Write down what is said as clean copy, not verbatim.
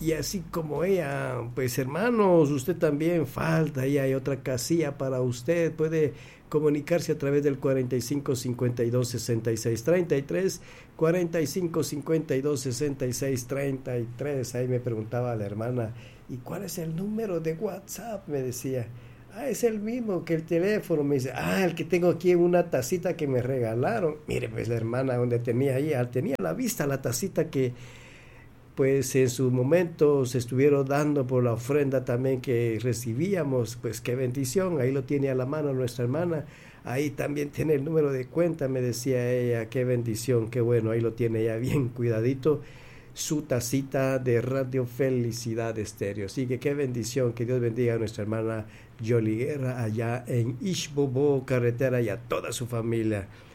Y así como ella, pues hermanos, usted también falta, ahí hay otra casilla para usted, puede comunicarse a través del 45 52 66 33, 45 52 66 33. Ahí me preguntaba la hermana, ¿y cuál es el número de WhatsApp? Me decía. Ah, es el mismo que el teléfono. Me dice, ah, el que tengo aquí en una tacita que me regalaron. Mire, pues la hermana donde tenía ahí, tenía a la vista la tacita que pues en su momento se estuvieron dando por la ofrenda también que recibíamos. Pues qué bendición, ahí lo tiene a la mano nuestra hermana. Ahí también tiene el número de cuenta, me decía ella, qué bendición, qué bueno, ahí lo tiene ella bien cuidadito, su tacita de Radio Felicidad Estéreo. Así que qué bendición, que Dios bendiga a nuestra hermana Yoli Guerra allá en Ixbobo, carretera, y a toda su familia.